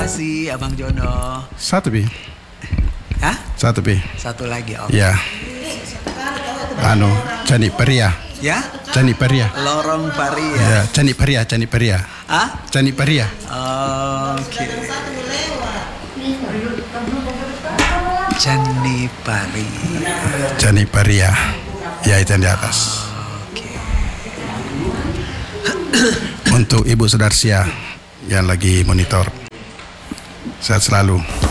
kasih Abang Jono. Satu Bi. Hah? Satu Bi. Satu lagi, oke. Ya. Cani Paria. Ya? Cani Paria. Lorong Paria. Ya, Cani Paria, Cani Paria. Hah? Cani Paria. Oke. Cani Paria. Cani Paria. Ya, itu yang di atas. Oke. Untuk Ibu Sudarsia yang lagi monitor. Sehat selalu.